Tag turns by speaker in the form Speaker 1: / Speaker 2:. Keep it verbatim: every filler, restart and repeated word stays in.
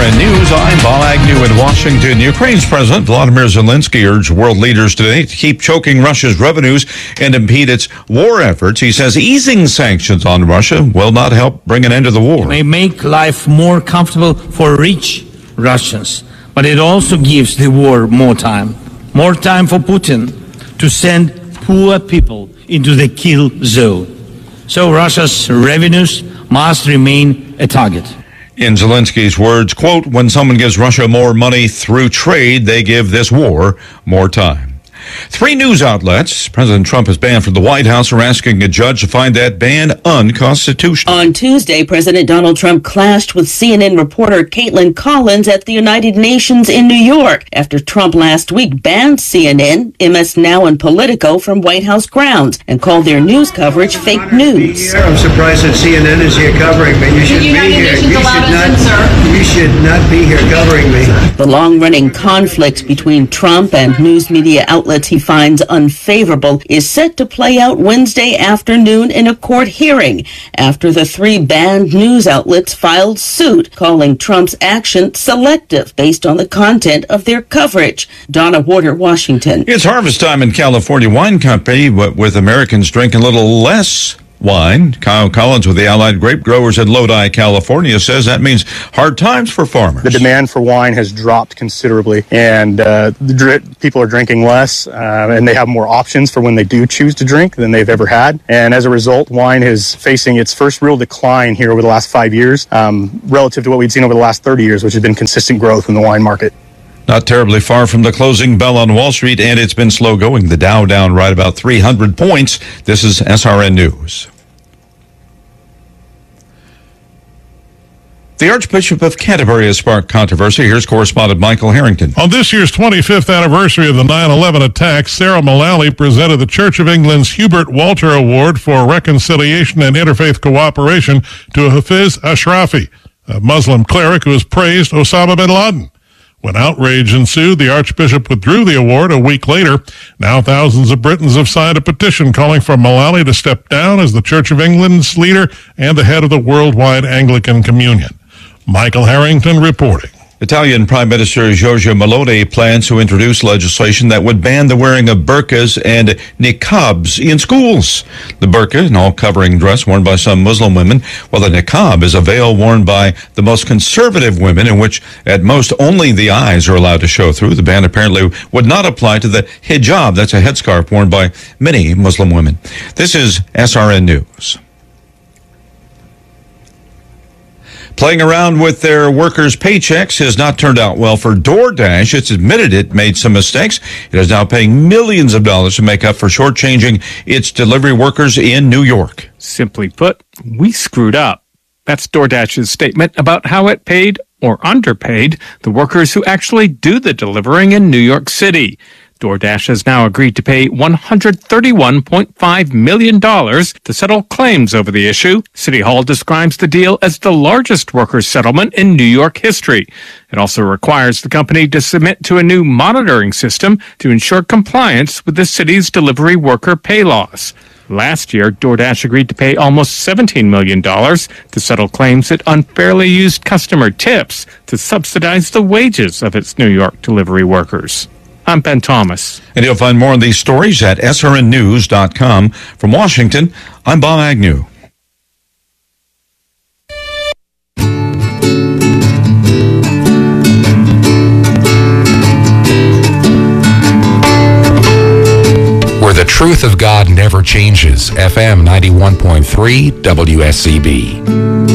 Speaker 1: N News, I'm Bob Agnew in Washington. Ukraine's President Volodymyr Zelensky urged world leaders today to keep choking Russia's revenues and impede its war efforts. He says easing sanctions on Russia will not help bring an end to the war.
Speaker 2: It may make life more comfortable for rich Russians, but it also gives the war more time. More time for Putin to send poor people into the kill zone. So Russia's revenues must remain a target.
Speaker 1: In Zelensky's words, quote, when someone gives Russia more money through trade, they give this war more time. Three news outlets President Trump has banned from the White House are asking a judge to find that ban unconstitutional.
Speaker 3: On Tuesday, President Donald Trump clashed with C N N reporter Caitlin Collins at the United Nations in New York after Trump last week banned C N N, M S Now, and Politico from White House grounds and called their news coverage fake news.
Speaker 4: I'm surprised that C N N is here covering me. You should be here. You should not, you should not be here covering me.
Speaker 3: The long-running conflict between Trump and news media outlets he finds unfavorable is set to play out Wednesday afternoon in a court hearing after the three banned news outlets filed suit calling Trump's action selective based on the content of their coverage. Donna Warder, Washington.
Speaker 1: It's harvest time in California Wine Company, but with Americans drinking a little less wine. Kyle Collins with the Allied Grape Growers in Lodi, California, says that means hard times for farmers.
Speaker 5: The demand for wine has dropped considerably, and uh, the dr- people are drinking less, uh, and they have more options for when they do choose to drink than they've ever had. And as a result, wine is facing its first real decline here over the last five years, um, relative to what we'd seen over the last thirty years, which has been consistent growth in the wine market.
Speaker 1: Not terribly far from the closing bell on Wall Street, and it's been slow going. The Dow down right about three hundred points. This is S R N News. The Archbishop of Canterbury has sparked controversy. Here's correspondent Michael Harrington.
Speaker 6: On this year's twenty-fifth anniversary of the nine eleven attacks, Sarah Mullally presented the Church of England's Hubert Walter Award for Reconciliation and Interfaith Cooperation to Hafiz Ashrafi, a Muslim cleric who has praised Osama bin Laden. When outrage ensued, the Archbishop withdrew the award a week later. Now thousands of Britons have signed a petition calling for Mullally to step down as the Church of England's leader and the head of the worldwide Anglican Communion. Michael Harrington reporting.
Speaker 1: Italian Prime Minister Giorgia Meloni plans to introduce legislation that would ban the wearing of burqas and niqabs in schools. The burqa, an all-covering dress worn by some Muslim women, while the niqab is a veil worn by the most conservative women, in which at most only the eyes are allowed to show through. The ban apparently would not apply to the hijab. That's a headscarf worn by many Muslim women. This is S R N News. Playing around with their workers' paychecks has not turned out well for DoorDash. It's admitted it made some mistakes. It is now paying millions of dollars to make up for shortchanging its delivery workers in New York.
Speaker 7: Simply put, we screwed up. That's DoorDash's statement about how it paid or underpaid the workers who actually do the delivering in New York City. DoorDash has now agreed to pay one hundred thirty-one point five million dollars to settle claims over the issue. City Hall describes the deal as the largest workers' settlement in New York history. It also requires the company to submit to a new monitoring system to ensure compliance with the city's delivery worker pay laws. Last year, DoorDash agreed to pay almost seventeen million dollars to settle claims it unfairly used customer tips to subsidize the wages of its New York delivery workers. I'm Ben Thomas.
Speaker 1: And you'll find more on these stories at S R N news dot com. From Washington, I'm Bob Agnew.
Speaker 8: Where the truth of God never changes. F M ninety-one point three W S C B.